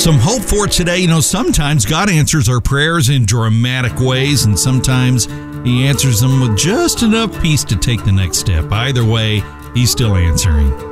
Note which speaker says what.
Speaker 1: Some hope for today. Sometimes God answers our prayers in dramatic ways, and sometimes He answers them with just enough peace to take the next step. Either way, He's still answering.